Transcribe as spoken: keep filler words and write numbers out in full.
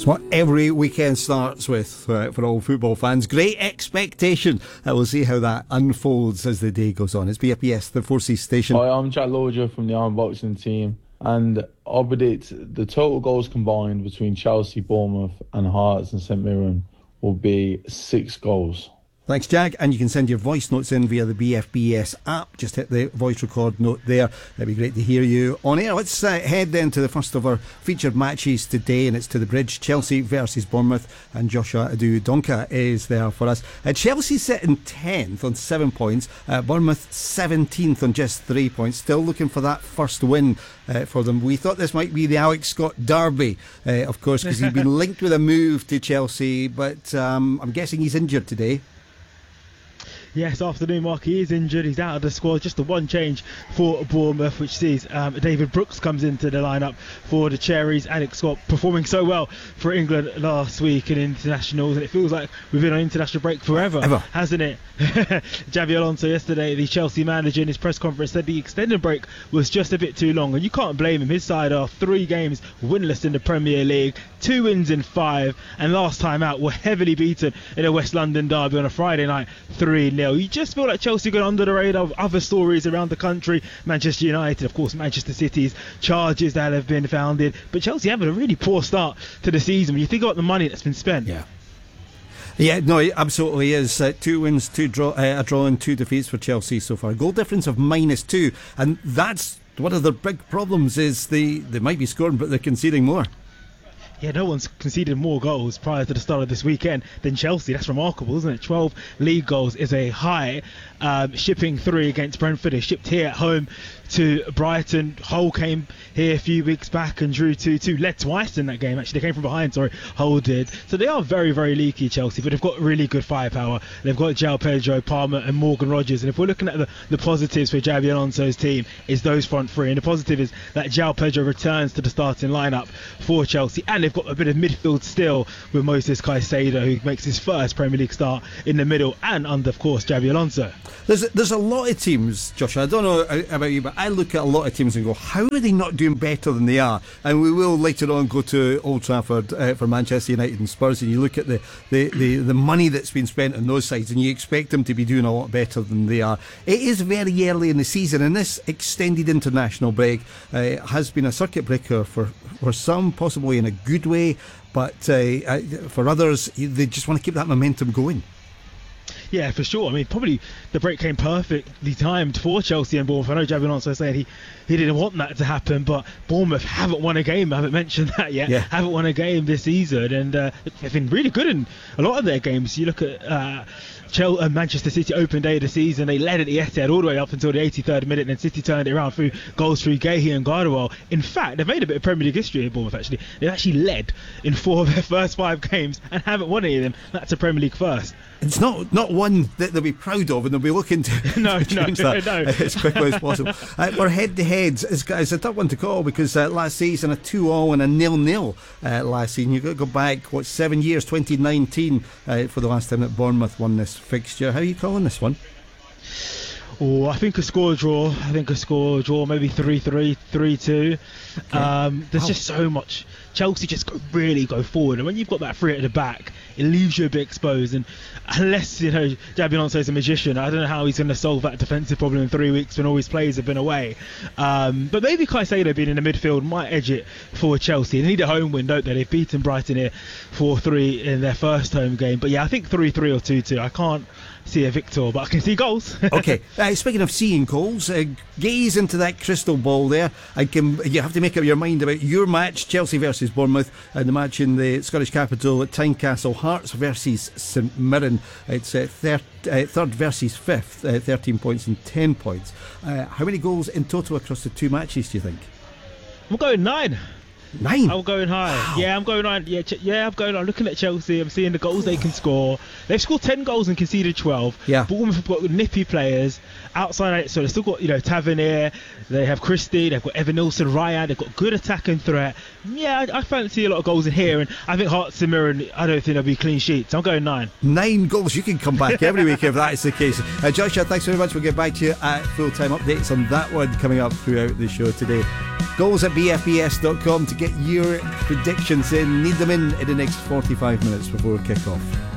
what every weekend starts with uh, for all football fans. Great expectation. Uh, we'll see how that unfolds as the day goes on. It's B F B S, the Four Seas station. Hi, I'm Jack Lodger from the Iron Boxing team, and I predict the total goals combined between Chelsea, Bournemouth and Hearts and St Mirren will be six goals. Thanks, Jack. And you can send your voice notes in via the B F B S app. Just hit the voice record note there. It'd be great to hear you on air. Let's uh, head then to the first of our featured matches today, and it's to the bridge. Chelsea versus Bournemouth, and Joshua Adu Donka is there for us. Uh, Chelsea sitting tenth on seven points. Uh, Bournemouth seventeenth on just three points. Still looking for that first win uh, for them. We thought this might be the Alex Scott derby, uh, of course, because he'd been linked with a move to Chelsea, but um, I'm guessing he's injured today. Yes, afternoon, Mark. He is injured. He's out of the squad. Just the one change for Bournemouth, which sees um, David Brooks comes into the lineup for the Cherries. Alex Scott performing so well for England last week in internationals, and it feels like we've been on international break forever, Ever. hasn't it? Xabi Alonso yesterday, the Chelsea manager, in his press conference said the extended break was just a bit too long, and you can't blame him. His side are three games winless in the Premier League, two wins in five, and last time out were heavily beaten in a West London derby on a Friday night, three nil. You just feel like Chelsea got under the radar of other stories around the country. Manchester United, of course, Manchester City's charges that have been founded, but Chelsea having a really poor start to the season when you think about the money that's been spent. Yeah. Yeah, no, it absolutely is. Uh, two wins, two draw, uh, a draw and two defeats for Chelsea so far. Goal difference of minus two, and that's one of their big problems. Is they they might be scoring, but they're conceding more. Yeah, no one's conceded more goals prior to the start of this weekend than Chelsea. That's remarkable, isn't it? twelve league goals is a high. Um, shipping three against Brentford. They shipped here at home to Brighton. Hull came here a few weeks back and drew two two. Led twice in that game, actually. They came from behind, sorry. Hull did. So they are very, very leaky, Chelsea, but they've got really good firepower. They've got João Pedro, Palmer and Morgan Rogers. And if we're looking at the, the positives for Xabi Alonso's team, is those front three. And the positive is that João Pedro returns to the starting lineup for Chelsea. And they've got a bit of midfield still with Moses Caicedo, who makes his first Premier League start in the middle, and under, of course, Xabi Alonso. There's a, there's a lot of teams, Joshua, I don't know about you, but I look at a lot of teams and go, how are they not doing better than they are? And we will later on go to Old Trafford uh, for Manchester United and Spurs, and you look at the, the, the, the money that's been spent on those sides, and you expect them to be doing a lot better than they are. It is very early in the season, and this extended international break uh, has been a circuit breaker for, for some, possibly in a good way, but uh, for others, they just want to keep that momentum going. Yeah, for sure. I mean, probably the break came perfectly timed for Chelsea and Bournemouth. I know Xabi Alonso said he, he didn't want that to happen, but Bournemouth haven't won a game. I haven't mentioned that yet. Yeah. Haven't won a game this season, and uh, they've been really good in a lot of their games. You look at uh, Chelsea, uh, Manchester City open day of the season. They led at the Etihad all the way up until the eighty-third minute, and then City turned it around through goals through Guehi and Gardewell. In fact, they've made a bit of Premier League history in Bournemouth, actually. They've actually led in four of their first five games and haven't won any of them. That's a Premier League first. It's not not one that they'll be proud of, and they'll be looking to, no, to change no, that no. as quickly as possible. Uh, we're head-to-heads. It's, it's a tough one to call because uh, last season a two all and a nil-nil uh, last season. You've got to go back, what, seven years, twenty nineteen uh, for the last time that Bournemouth won this fixture. How are you calling this one? Oh, I think a score draw. I think a score draw, maybe three three, three two. Okay. Um, there's wow. just so much. Chelsea just go, really go forward, and when you've got that three at the back, it leaves you a bit exposed. And unless, you know, Xabi Alonso is a magician, I don't know how he's going to solve that defensive problem in three weeks when all his players have been away. Um, but maybe Caicedo being in the midfield might edge it for Chelsea. They need a home win, don't they? They've beaten Brighton here four three in their first home game. But yeah, I think three three or two two. I can't see a victor, but I can see goals. Okay, uh, speaking of seeing goals, uh, gaze into that crystal ball there. I can. You have to make up your mind about your match, Chelsea versus Bournemouth, and the match in the Scottish capital at Tynecastle. Hearts versus St Mirren. It's uh, third, uh, third versus fifth, uh, thirteen points and ten points. Uh, how many goals in total across the two matches do you think? I'm going nine. Nine. I'm going high. Wow. Yeah, I'm going nine. Yeah, ch- yeah, I'm going. I'm looking at Chelsea. I'm seeing the goals they can score. They've scored ten goals and conceded twelve. Yeah. Bournemouth have got nippy players outside. So they've still got, you know, Tavernier. They have Christie. They've got Evan Nilsson, Ryan. They've got good attack and threat. Yeah, I, I fancy a lot of goals in here, and I think Hearts and Mirren, I don't think there'll be clean sheets. I'm going nine. Nine goals. You can come back every week if that is the case. Uh, Joshua, thanks very much. We'll get back to you at full time updates on that one coming up throughout the show today. Goals at b f b s dot com to get your predictions in. Need them in in the next forty-five minutes before kick-off.